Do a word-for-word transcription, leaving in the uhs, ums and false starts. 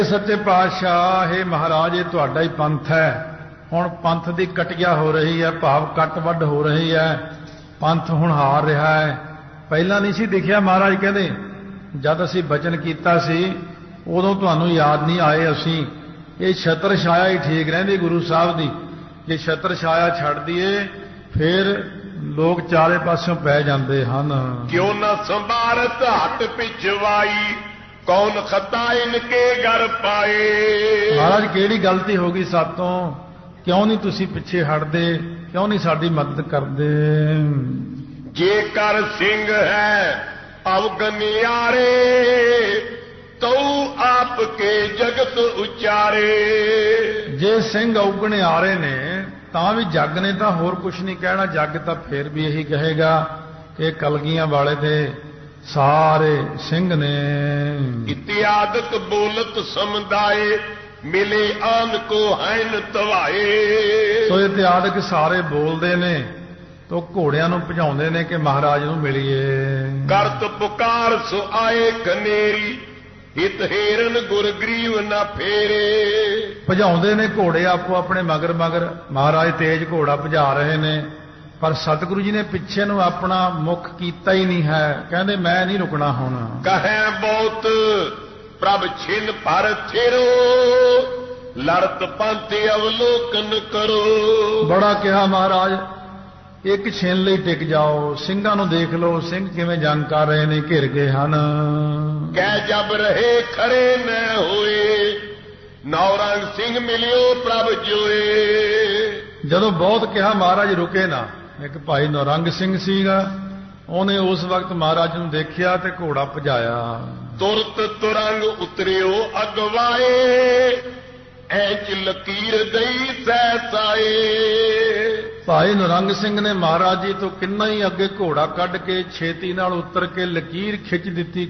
सच्चे पातशाह हे महाराज ये तुहाडा ही पंथ है। हुण पंथ की कटिया हो रही है, भाव कट वड हो रही है, पंथ हुण हार रहा है। पहला नहीं सी दिखिया महाराज कहते जद असी बचन किया सी उदों तुहानूं याद नहीं आए। असी ये छत्र छाया ही ठीक रहिंदी गुरु साहब दी। जे छत्र छाया छड़ दईए फिर लोग चारे पासों पै जाते हैं। क्यों न संभारत हट पिछवाई कौन खता इनके घर पाए। महाराज केड़ी गलती हो गई सातों, क्यों नहीं तुसी पिछे हटदे, क्यों नहीं साडी मदद करदे। जेकर सिंह है अवगनियारे तो आपके जगत उचारे। जे सिंह अवगने आ रहे ने तां भी जग ने तां होर कुछ नहीं कहना, जग तां फिर भी यही कहेगा कि कलगियां वाले दे सारे सिंह ने। इत्यादत बोलत समुदाय मिले आन को हैन तवाए। तो इत्यादक सारे बोलते ने तो घोड़ियां नूं भजाउंदे ने कि महाराज नूं मिलिए। करत पुकार सो आए कनेरी हित हेरन गुरगरीव न फेरे। भजाउंदे ने घोड़े आपो अपने मगर मगर, महाराज तेज घोड़ा भजा रहे ने पर सतगुरु जी ने पिछे नूं अपना मुख कीता ही नहीं है। कहंदे मैं नहीं रुकना हुण। कहे बहुत प्रभ छिन पर थिरो लड़त पंथ अवलोकन करो। बड़ा कहा महाराज एक छिन लई टिक जाओ, ਸਿੰਘਾਂ ਨੂੰ देख लो सिंह किवें जंग कर रहे ने, घिर गए हन। कह जब रहे खड़े न होए नौरंग सिंह मिलियो प्रभ जोए। जदों बहुत कहा महाराज रुके ना, एक भाई नौरंग सिंह सीगा, ਉਹਨੇ उस वक्त महाराज ਨੂੰ देखिया ते घोड़ा भजाया। तुरत तुरंग उतरियो अगवाए ऐच लकीर दई सहसाए। भाई नौरंग सिंह ने महाराज जी तो किन्ना ही अगे घोड़ा कढ़ के छेती नाल उतर के लकीर खिंच दिती